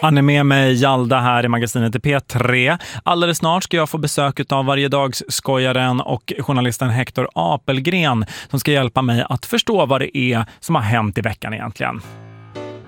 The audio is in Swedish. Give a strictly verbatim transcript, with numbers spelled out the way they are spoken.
Han är med mig, Jalda, här i magasinet i P tre. Alldeles snart ska jag få besök av varjedagsskojaren och journalisten Hector Apelgren som ska hjälpa mig att förstå vad det är som har hänt i veckan egentligen.